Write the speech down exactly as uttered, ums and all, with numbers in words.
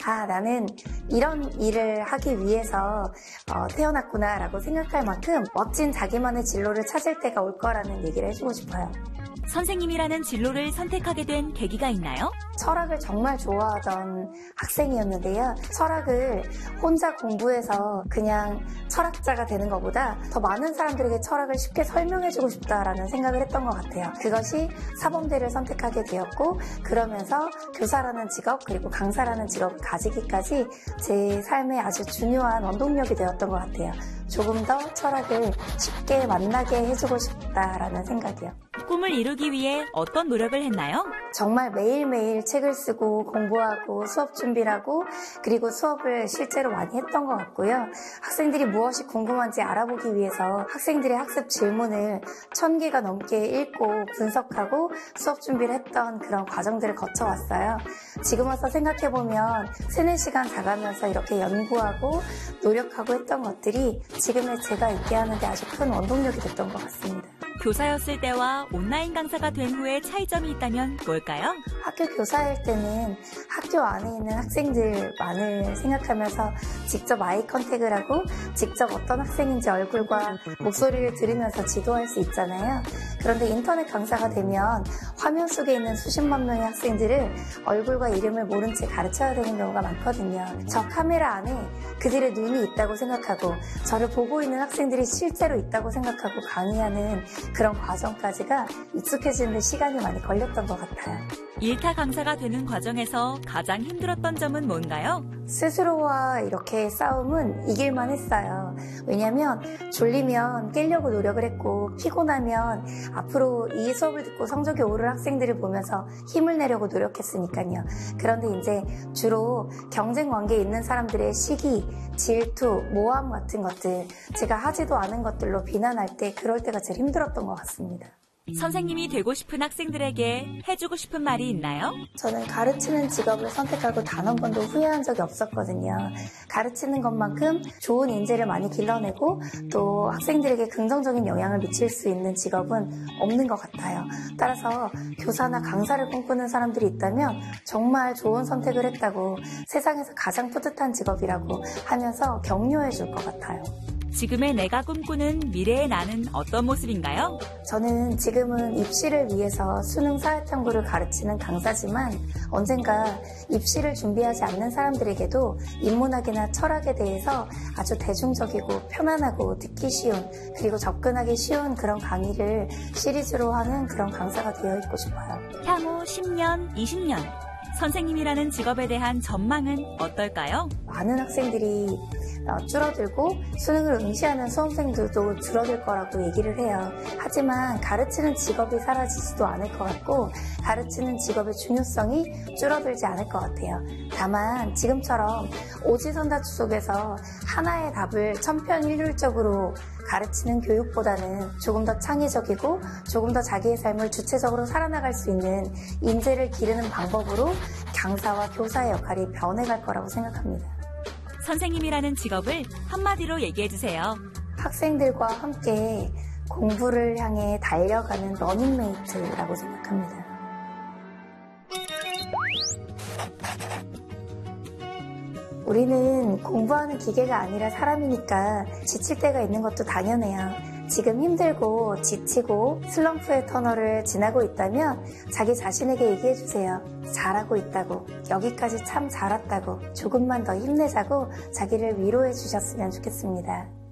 아, 나는 이런 일을 하기 위해서 어, 태어났구나라고 생각할 만큼 멋진 자기만의 진로를 찾을 때가 올 거라는 얘기를 해주고 싶어요. 선생님이라는 진로를 선택하게 된 계기가 있나요? 철학을 정말 좋아하던 학생이었는데요. 철학을 혼자 공부해서 그냥 철학자가 되는 것보다 더 많은 사람들에게 철학을 쉽게 설명해주고 싶다라는 생각을 했던 것 같아요. 그것이 사범대를 선택하게 되었고, 그러면서 교사라는 직업 그리고 강사라는 직업을 가지기까지 제 삶에 아주 중요한 원동력이 되었던 것 같아요. 조금 더 철학을 쉽게 만나게 해주고 싶다라는 생각이요. 꿈을 이루기 위해 어떤 노력을 했나요? 정말 매일매일 책을 쓰고 공부하고 수업 준비를 하고 그리고 수업을 실제로 많이 했던 것 같고요. 학생들이 무엇이 궁금한지 알아보기 위해서 학생들의 학습 질문을 천 개가 넘게 읽고 분석하고 수업 준비를 했던 그런 과정들을 거쳐왔어요. 지금 와서 생각해보면 세네 시간 자가면서 이렇게 연구하고 노력하고 했던 것들이 지금의 제가 있게 하는데 아주 큰 원동력이 됐던 것 같습니다. 교사였을 때와 온라인 강사가 된 후에 차이점이 있다면 뭘까요? 학교 교사일 때는 학교 안에 있는 학생들만을 생각하면서 직접 아이 컨택을 하고 직접 어떤 학생인지 얼굴과 목소리를 들으면서 지도할 수 있잖아요. 그런데 인터넷 강사가 되면 화면 속에 있는 수십만 명의 학생들을 얼굴과 이름을 모른 채 가르쳐야 되는 경우가 많거든요. 저 카메라 안에 그들의 눈이 있다고 생각하고 저를 보고 있는 학생들이 실제로 있다고 생각하고 강의하는 그런 과정까지가 익숙해지는 데 시간이 많이 걸렸던 것 같아요. 일타 강사가 되는 과정에서 가장 힘들었던 점은 뭔가요? 스스로와 이렇게 싸움은 이길만 했어요. 왜냐하면 졸리면 깨려고 노력을 했고 피곤하면 앞으로 이 수업을 듣고 성적이 오를 학생들을 보면서 힘을 내려고 노력했으니까요. 그런데 이제 주로 경쟁 관계에 있는 사람들의 시기, 질투, 모함 같은 것들, 제가 하지도 않은 것들로 비난할 때 그럴 때가 제일 힘들었던 것 같습니다. 선생님이 되고 싶은 학생들에게 해주고 싶은 말이 있나요? 저는 가르치는 직업을 선택하고 단 한 번도 후회한 적이 없었거든요. 가르치는 것만큼 좋은 인재를 많이 길러내고 또 학생들에게 긍정적인 영향을 미칠 수 있는 직업은 없는 것 같아요. 따라서 교사나 강사를 꿈꾸는 사람들이 있다면 정말 좋은 선택을 했다고, 세상에서 가장 뿌듯한 직업이라고 하면서 격려해 줄 것 같아요. 지금의 내가 꿈꾸는 미래의 나는 어떤 모습인가요? 저는 지금은 입시를 위해서 수능 사회탐구를 가르치는 강사지만 언젠가 입시를 준비하지 않는 사람들에게도 인문학이나 철학에 대해서 아주 대중적이고 편안하고 듣기 쉬운 그리고 접근하기 쉬운 그런 강의를 시리즈로 하는 그런 강사가 되어 있고 싶어요. 향후 십 년, 이십 년 선생님이라는 직업에 대한 전망은 어떨까요? 많은 학생들이 줄어들고 수능을 응시하는 수험생들도 줄어들 거라고 얘기를 해요. 하지만 가르치는 직업이 사라지지도 않을 것 같고 가르치는 직업의 중요성이 줄어들지 않을 것 같아요. 다만 지금처럼 오지선다투 속에서 하나의 답을 천편일률적으로 가르치는 교육보다는 조금 더 창의적이고 조금 더 자기의 삶을 주체적으로 살아나갈 수 있는 인재를 기르는 방법으로 강사와 교사의 역할이 변해갈 거라고 생각합니다. 선생님이라는 직업을 한마디로 얘기해주세요. 학생들과 함께 공부를 향해 달려가는 러닝메이트라고 생각합니다. 우리는 공부하는 기계가 아니라 사람이니까 지칠 때가 있는 것도 당연해요. 지금 힘들고 지치고 슬럼프의 터널을 지나고 있다면 자기 자신에게 얘기해주세요. 잘하고 있다고, 여기까지 참 잘 왔다고, 조금만 더 힘내자고 자기를 위로해 주셨으면 좋겠습니다.